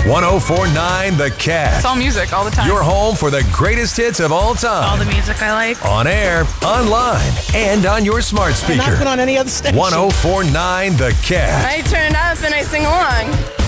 1049 The Cat. It's all music all the time. Your home for the greatest hits of all time. All the music I like. On air, online, and on your smart speaker. And not put on any other station. 1049 The Cat. I turn it up and I sing along.